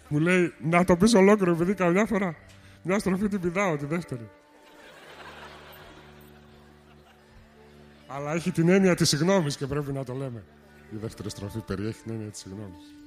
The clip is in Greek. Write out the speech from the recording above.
Μου λέει να το πεις ολόκληρο, επειδή καμιά φορά μια στροφή την πηδάω, τη δεύτερη. Αλλά έχει την έννοια της συγγνώμης και πρέπει να το λέμε. Η δεύτερη στροφή περιέχει την έννοια της συγγνώμης.